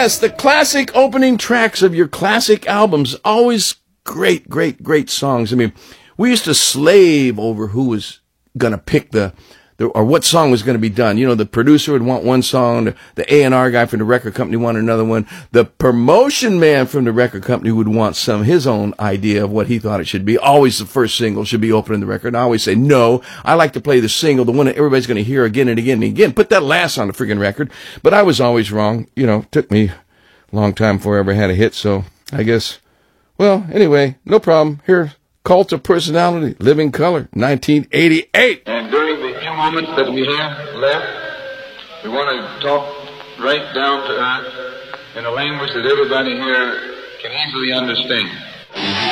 Yes, the classic opening tracks of your classic albums. Always great, great, great songs. I mean, we used to slave over who was going to pick or what song was going to be done. You know, the producer would want one song, the A&R guy from the record company wanted another one, the promotion man from the record company would want his own idea of what he thought it should be. Always the first single should be opening the record. And I always say, no, I like to play the single, the one that everybody's going to hear again and again and again. Put that last on the friggin' record. But I was always wrong. You know, took me a long time before I ever had a hit, so I guess, well, anyway, no problem. Here, Cult of Personality, Living Color, 1988. And during the few moments that we have left, we want to talk right down to earth in a language that everybody here can easily understand.